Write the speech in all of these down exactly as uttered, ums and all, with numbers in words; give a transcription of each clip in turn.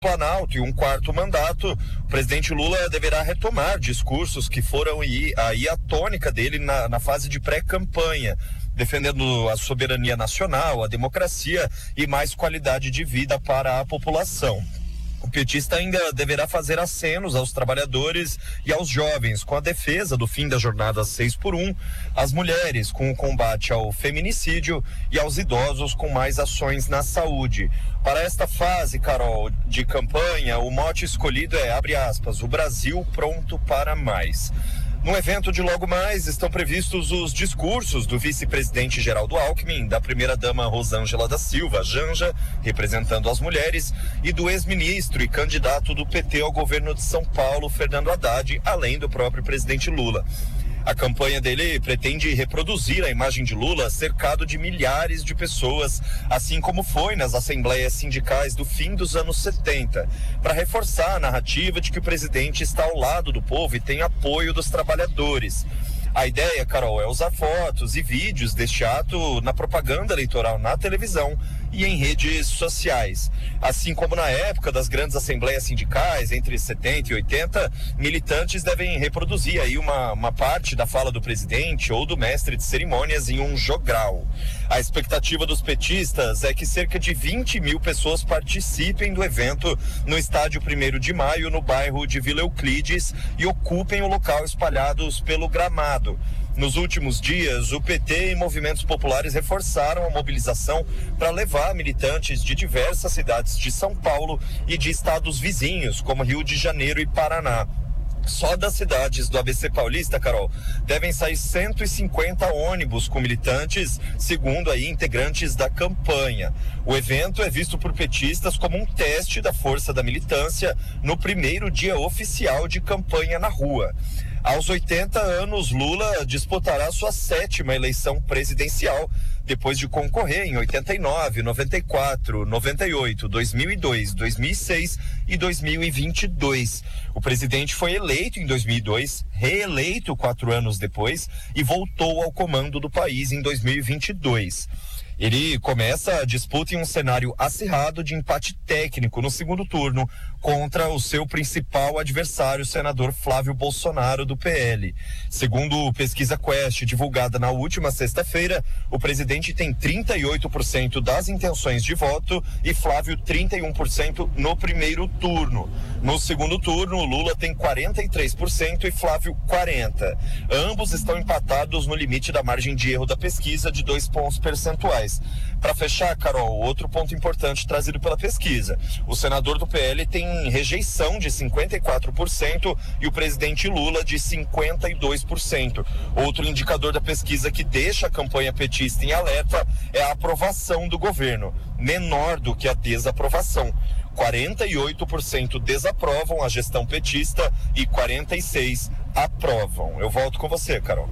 Planalto e um quarto mandato, o presidente Lula deverá retomar discursos que foram aí, aí a tônica dele na, na fase de pré-campanha, defendendo a soberania nacional, a democracia e mais qualidade de vida para a população. O petista ainda deverá fazer acenos aos trabalhadores e aos jovens com a defesa do fim da jornada seis por um, às mulheres com o combate ao feminicídio e aos idosos com mais ações na saúde. Para esta fase, Carol, de campanha, o mote escolhido é, abre aspas, o Brasil pronto para mais. No evento de logo mais estão previstos os discursos do vice-presidente Geraldo Alckmin, da primeira-dama Rosângela da Silva, Janja, representando as mulheres, e do ex-ministro e candidato do P T ao governo de São Paulo, Fernando Haddad, além do próprio presidente Lula. A campanha dele pretende reproduzir a imagem de Lula cercado de milhares de pessoas, assim como foi nas assembleias sindicais do fim dos anos setenta, para reforçar a narrativa de que o presidente está ao lado do povo e tem apoio dos trabalhadores. A ideia, Carol, é usar fotos e vídeos deste ato na propaganda eleitoral na televisão e em redes sociais. Assim como na época das grandes assembleias sindicais, entre setenta e oitenta, militantes devem reproduzir aí uma, uma parte da fala do presidente ou do mestre de cerimônias em um jogral. A expectativa dos petistas é que cerca de vinte mil pessoas participem do evento no estádio primeiro de maio, no bairro de Vila Euclides, e ocupem o local espalhados pelo gramado. Nos últimos dias, o P T e movimentos populares reforçaram a mobilização para levar militantes de diversas cidades de São Paulo e de estados vizinhos, como Rio de Janeiro e Paraná. Só das cidades do A B C Paulista, Carol, devem sair cento e cinquenta ônibus com militantes, segundo aí integrantes da campanha. O evento é visto por petistas como um teste da força da militância no primeiro dia oficial de campanha na rua. Aos oitenta anos, Lula disputará sua sétima eleição presidencial, depois de concorrer em oitenta e nove, noventa e quatro, noventa e oito, dois mil e dois, dois mil e seis e dois mil e vinte e dois. O presidente foi eleito em dois mil e dois, reeleito quatro anos depois e voltou ao comando do país em dois mil e vinte e dois. Ele começa a disputa em um cenário acirrado de empate técnico no segundo turno contra o seu principal adversário, o senador Flávio Bolsonaro, do P L. Segundo pesquisa Quest, divulgada na última sexta-feira, o presidente tem trinta e oito por cento das intenções de voto e Flávio trinta e um por cento no primeiro turno. No segundo turno, Lula tem quarenta e três por cento e Flávio quarenta por cento. Ambos estão empatados no limite da margem de erro da pesquisa de dois pontos percentuais. Para fechar, Carol, outro ponto importante trazido pela pesquisa. O senador do P L tem rejeição de cinquenta e quatro por cento e o presidente Lula de cinquenta e dois por cento. Outro indicador da pesquisa que deixa a campanha petista em alerta é a aprovação do governo, menor do que a desaprovação. quarenta e oito por cento desaprovam a gestão petista e quarenta e seis por cento aprovam. Eu volto com você, Carol.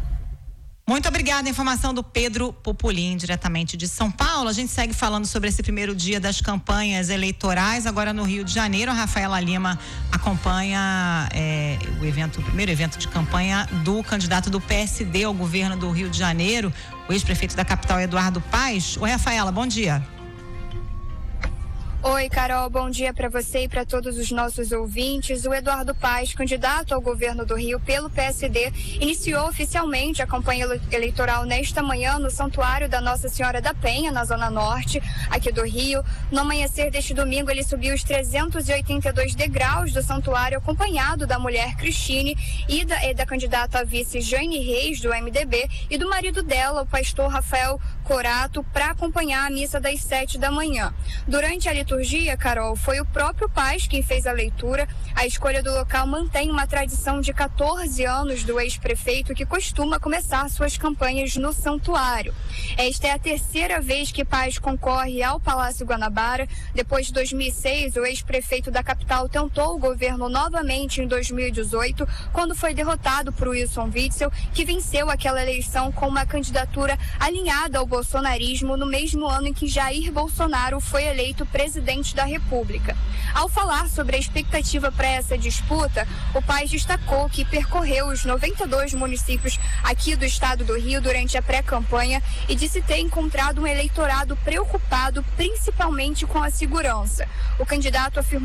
Muito obrigada, a informação do Pedro Pupolin, diretamente de São Paulo. A gente segue falando sobre esse primeiro dia das campanhas eleitorais, agora no Rio de Janeiro. A Rafaela Lima acompanha é, o evento, o primeiro evento de campanha do candidato do P S D ao governo do Rio de Janeiro, o ex-prefeito da capital, Eduardo Paes. Oi, Rafaela, bom dia. Oi, Carol, bom dia para você e para todos os nossos ouvintes. O Eduardo Paes, candidato ao governo do Rio pelo P S D, iniciou oficialmente a campanha eleitoral nesta manhã no Santuário da Nossa Senhora da Penha, na Zona Norte, aqui do Rio. No amanhecer deste domingo, ele subiu os trezentos e oitenta e dois degraus do santuário, acompanhado da mulher Cristine e da, e da candidata a vice Jane Reis, do M D B, e do marido dela, o pastor Rafael Corato, para acompanhar a missa das sete da manhã. Durante a liturgia, Carol, foi o próprio Paes quem fez a leitura. A escolha do local mantém uma tradição de quatorze anos do ex-prefeito, que costuma começar suas campanhas no santuário. Esta é a terceira vez que Paes concorre ao Palácio Guanabara. Depois de dois mil e seis, o ex-prefeito da capital tentou o governo novamente em dois mil e dezoito, quando foi derrotado por Wilson Witzel, que venceu aquela eleição com uma candidatura alinhada ao bolsonarismo no mesmo ano em que Jair Bolsonaro foi eleito presidente da República. Ao falar sobre a expectativa para essa disputa, o Paes destacou que percorreu os noventa e dois municípios aqui do estado do Rio durante a pré-campanha e disse ter encontrado um eleitorado preocupado principalmente com a segurança. O candidato afirmou